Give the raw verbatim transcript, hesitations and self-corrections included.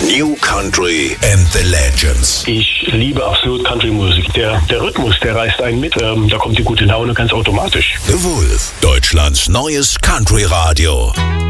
New Country and the Legends. Ich liebe absolut Country-Musik. Der, der Rhythmus, der reißt einen mit. Ähm, da kommt die gute Laune ganz automatisch. The Wolf, Deutschlands neues Country-Radio.